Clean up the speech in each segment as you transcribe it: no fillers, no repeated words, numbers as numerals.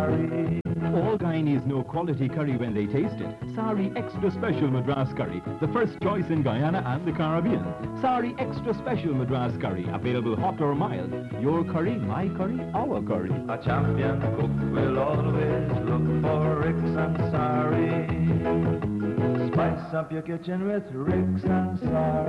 Sari. All Guyanese know quality curry when they taste it. Sari Extra Special Madras Curry, the first choice in Guyana and the Caribbean. Sari Extra Special Madras Curry, available hot or mild. Your curry, my curry, our curry. A champion cook will always look for Ricks and Sari. Spice up your kitchen with Ricks and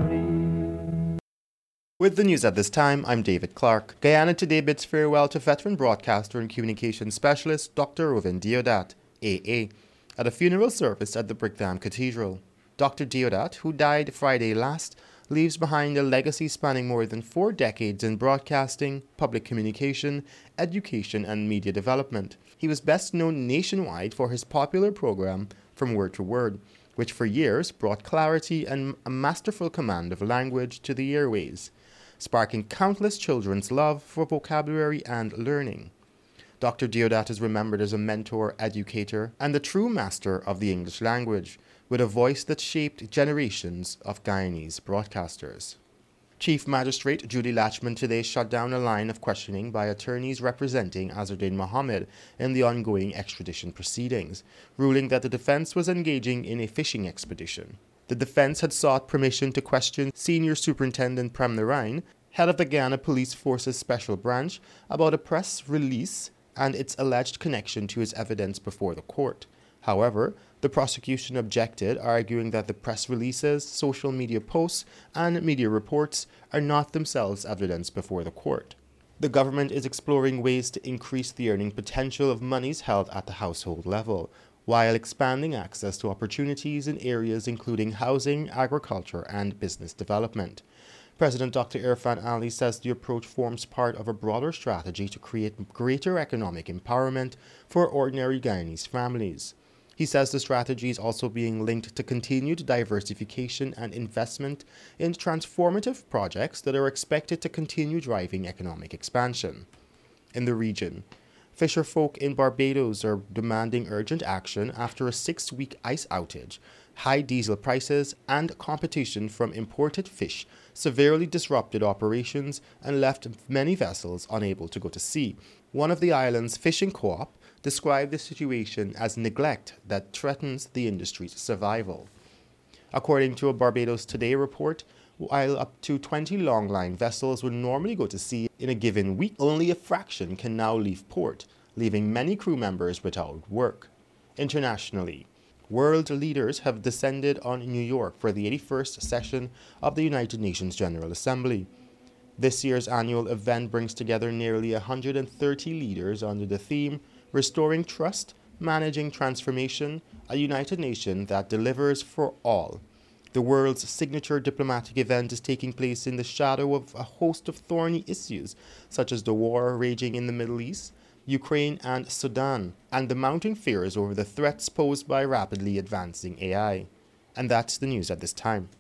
Sari. With the news at this time, I'm David Clark. Guyana today bids farewell to veteran broadcaster and communications specialist Dr. Rovin Deodat, AA, at a funeral service at the Brickdam Cathedral. Dr. Deodat, who died Friday last, leaves behind a legacy spanning more than 4 decades in broadcasting, public communication, education, and media development. He was best known nationwide for his popular program, From Word to Word, which for years brought clarity and a masterful command of language to the airways, sparking countless children's love for vocabulary and learning. Dr. Deodat is remembered as a mentor, educator, and a true master of the English language, with a voice that shaped generations of Guyanese broadcasters. Chief Magistrate Judy Latchman today shut down a line of questioning by attorneys representing Azzuddin Mohammed in the ongoing extradition proceedings, ruling that the defense was engaging in a fishing expedition. The defense had sought permission to question Senior Superintendent Prem Narain, head of the Guyana Police Force's Special Branch, about a press release and its alleged connection to his evidence before the court. However, the prosecution objected, arguing that the press releases, social media posts, and media reports are not themselves evidence before the court. The government is exploring ways to increase the earning potential of monies held at the household level, while expanding access to opportunities in areas including housing, agriculture, and business development. President Dr. Irfan Ali says the approach forms part of a broader strategy to create greater economic empowerment for ordinary Guyanese families. He says the strategy is also being linked to continued diversification and investment in transformative projects that are expected to continue driving economic expansion in the region. Fisherfolk in Barbados are demanding urgent action after a 6-week ice outage. High diesel prices and competition from imported fish severely disrupted operations and left many vessels unable to go to sea. One of the island's fishing co-op described the situation as neglect that threatens the industry's survival. According to a Barbados Today report, while up to 20 longline vessels would normally go to sea in a given week, only a fraction can now leave port, leaving many crew members without work. Internationally, world leaders have descended on New York for the 81st session of the United Nations General Assembly. This year's annual event brings together nearly 130 leaders under the theme, Restoring Trust, Managing Transformation, a United Nation that delivers for all. The world's signature diplomatic event is taking place in the shadow of a host of thorny issues, such as the war raging in the Middle East, Ukraine and Sudan, and the mounting fears over the threats posed by rapidly advancing AI. And that's the news at this time.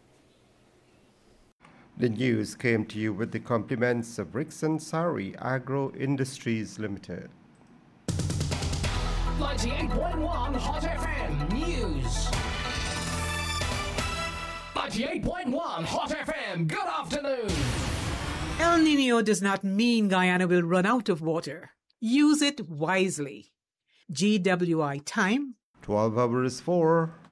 The news came to you with the compliments of Ricks and Sari Agro Industries Limited. 98.1 Hot FM News. 98.1 Hot FM, good afternoon. El Niño does not mean Guyana will run out of water. Use it wisely. GWI time. 12 hours 4.